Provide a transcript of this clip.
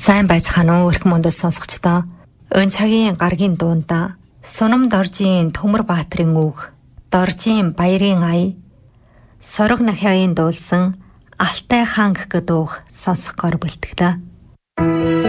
Сайн байцгаана уу эрх мөндөд сонсогчдоо. Өн цагийн гаргийн дуунда Сунам Доржийн Төмөр Баатрин үг, Доржийн Баярын ая, Сорог Нахягийн дуулсан Алтай хаан гэх дууг сонсох гор бэлтгэдэг.